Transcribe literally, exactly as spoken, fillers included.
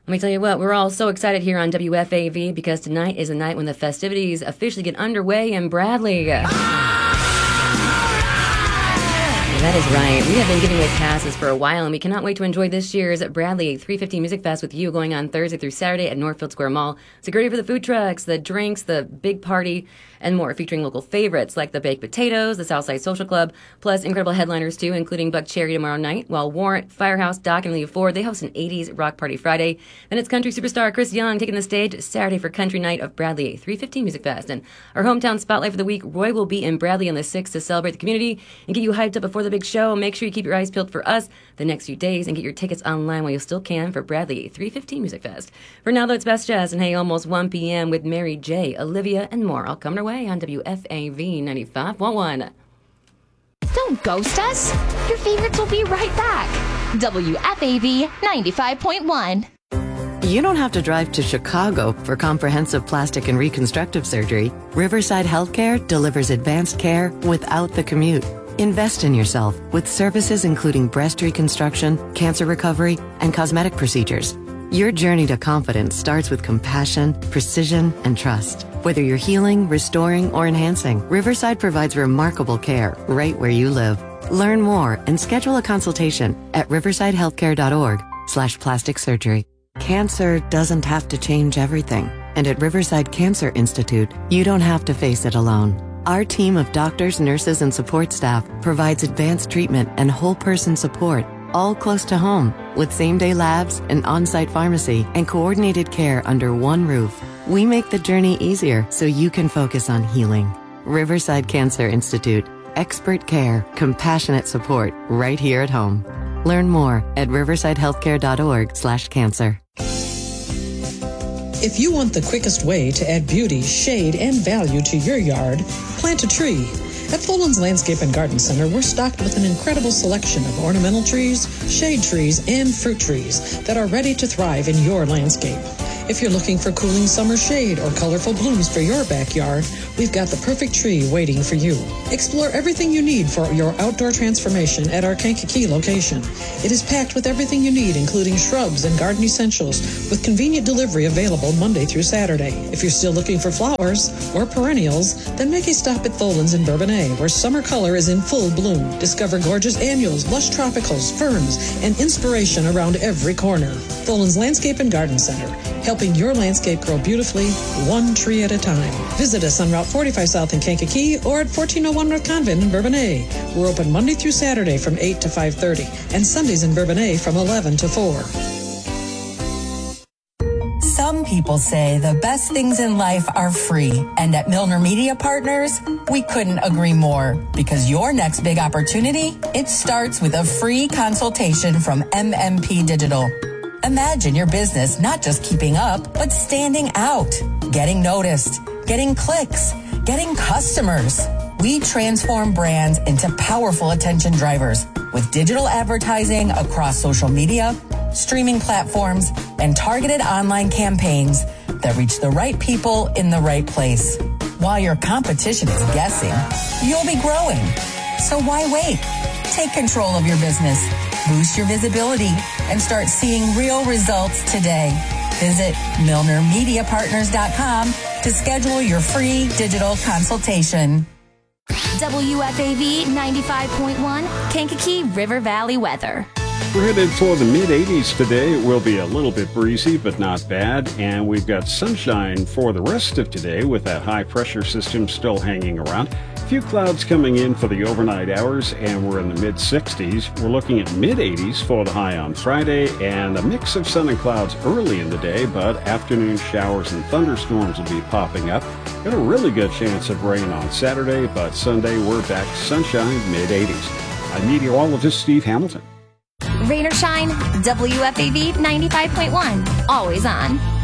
Let me tell you what, we're all so excited here on W F A V because tonight is the night when the festivities officially get underway in Bradley. That is right. We have been giving away passes for a while, and we cannot wait to enjoy this year's Bradley three fifty Music Fest with you going on Thursday through Saturday at Northfield Square Mall. Security for the food trucks, the drinks, the big party, and more, featuring local favorites like the Baked Potatoes, the Southside Social Club, plus incredible headliners too, including Buck Cherry tomorrow night, while Warrant, Firehouse, Doc, and Leah Ford, they host an eighties rock party Friday. Then it's country superstar Chris Young taking the stage Saturday for Country Night of Bradley three fifteen Music Fest. And our hometown spotlight for the week, Roy will be in Bradley on the sixth to celebrate the community and get you hyped up before the big show. Make sure you keep your eyes peeled for us the next few days and get your tickets online while you still can for Bradley three fifteen Music Fest. For now, though, it's Best Jazz, and hey, almost one p.m. with Mary J., Olivia, and more. All coming our way on W F A V ninety-five point one. Don't ghost us. Your favorites will be right back. W F A V ninety-five point one. You don't have to drive to Chicago for comprehensive plastic and reconstructive surgery. Riverside Healthcare delivers advanced care without the commute. Invest in yourself with services including breast reconstruction, cancer recovery, and cosmetic procedures. Your journey to confidence starts with compassion, precision, and trust. Whether you're healing, restoring, or enhancing, Riverside provides remarkable care right where you live. Learn more and schedule a consultation at riversidehealthcare.org slash plastic surgery. Cancer doesn't have to change everything. And at Riverside Cancer Institute, you don't have to face it alone. Our team of doctors, nurses, and support staff provides advanced treatment and whole-person support, all close to home, with same-day labs, an on-site pharmacy, and coordinated care under one roof. We make the journey easier so you can focus on healing. Riverside Cancer Institute. Expert care, compassionate support, right here at home. Learn more at riversidehealthcare.org slash cancer. If you want the quickest way to add beauty, shade, and value to your yard, plant a tree. At Folan's Landscape and Garden Center, we're stocked with an incredible selection of ornamental trees, shade trees, and fruit trees that are ready to thrive in your landscape. If you're looking for cooling summer shade or colorful blooms for your backyard, we've got the perfect tree waiting for you. Explore everything you need for your outdoor transformation at our Kankakee location. It is packed with everything you need, including shrubs and garden essentials, with convenient delivery available Monday through Saturday. If you're still looking for flowers or perennials, then make a stop at Folan's in Bourbonnais, where summer color is in full bloom. Discover gorgeous annuals, lush tropicals, ferns, and inspiration around every corner. Folan's Landscape and Garden Center, helping your landscape grow beautifully, one tree at a time. Visit us on Route forty-five South in Kankakee or at fourteen oh one North Convent in Bourbonnais. We're open Monday through Saturday from eight to five thirty and Sundays in Bourbonnais from eleven to four. Some people say the best things in life are free, and at Milner Media Partners, we couldn't agree more, because your next big opportunity, it starts with a free consultation from M M P Digital. Imagine your business not just keeping up, but standing out, getting noticed, getting clicks, getting customers. We transform brands into powerful attention drivers with digital advertising across social media, streaming platforms, and targeted online campaigns that reach the right people in the right place. While your competition is guessing, you'll be growing. So why wait? Take control of your business, boost your visibility, and start seeing real results today. Visit milner media partners dot com to schedule your free digital consultation. W F A V ninety-five point one, Kankakee River Valley weather. We're headed for the mid eighties today. It will be a little bit breezy, but not bad. And we've got sunshine for the rest of today with that high pressure system still hanging around. A few clouds coming in for the overnight hours, and we're in the mid sixties. We're looking at mid eighties for the high on Friday, and a mix of sun and clouds early in the day, but afternoon showers and thunderstorms will be popping up. Got a really good chance of rain on Saturday, but Sunday we're back to sunshine, mid eighties. I'm meteorologist Steve Hamilton. Rain or shine, W F A V ninety-five point one, always on.